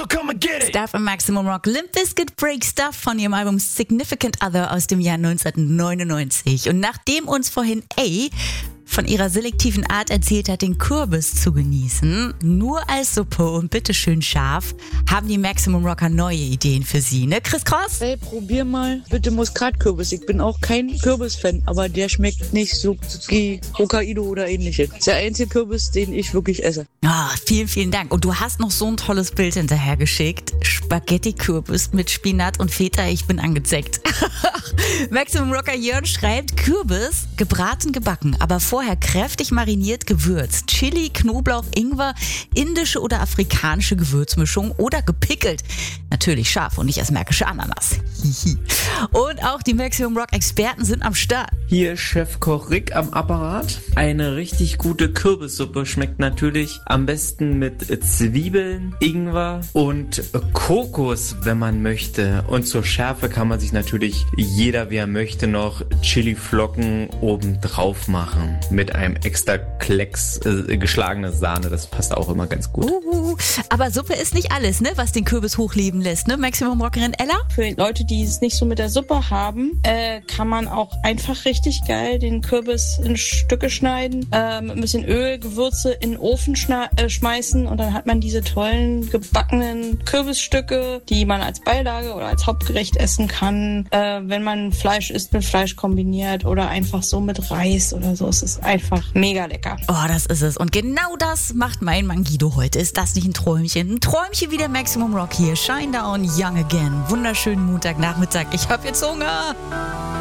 so come and get it. Stuff im Maximum Rock. Limp Bizkit Break Stuff von ihrem Album Significant Other aus dem Jahr 1999. Und nachdem uns vorhin von ihrer selektiven Art erzählt hat, den Kürbis zu genießen, nur als Suppe und bitteschön scharf, haben die Maximum Rocker neue Ideen für sie, ne Chris Cross? Hey, probier mal bitte Muskatkürbis. Ich bin auch kein Kürbis-Fan, aber der schmeckt nicht so wie Hokkaido oder ähnliches. Das ist der einzige Kürbis, den ich wirklich esse. Vielen, vielen Dank. Und du hast noch so ein tolles Bild hinterhergeschickt. Spaghetti-Kürbis mit Spinat und Feta, ich bin angezeckt. Maximum Rocker Jörn schreibt, Kürbis, gebraten, gebacken, aber vorher kräftig mariniert, gewürzt. Chili, Knoblauch, Ingwer, indische oder afrikanische Gewürzmischung oder gepickelt. Natürlich scharf und nicht als märkische Ananas. Und auch die Maximum Rock Experten sind am Start. Hier Chefkoch Rick am Apparat. Eine richtig gute Kürbissuppe schmeckt natürlich am besten mit Zwiebeln, Ingwer und Kokos, wenn man möchte. Und zur Schärfe kann man sich natürlich jeder, wie er möchte, noch Chiliflocken oben drauf machen. Mit einem extra Klecks geschlagene Sahne. Das passt auch immer ganz gut. Aber Suppe ist nicht alles, ne, was den Kürbis hochleben lässt, ne? Maximum Rockerin Ella? Für Leute, die es nicht so mit der Suppe haben, kann man auch einfach richtig geil den Kürbis in Stücke schneiden, mit ein bisschen Öl, Gewürze in den Ofen schmeißen und dann hat man diese tollen gebackenen Kürbisstücke, die man als Beilage oder als Hauptgericht essen kann, wenn man Fleisch isst, mit Fleisch kombiniert oder einfach so mit Reis oder so. Es ist einfach mega lecker. Oh, das ist es. Und genau das macht mein Mann Guido heute. Ist das nicht ein Träumchen? Ein Träumchen wie der Maximum Rock hier. Shinedown, Young Again. Wunderschönen Montagnachmittag. Ich hab jetzt Hunger.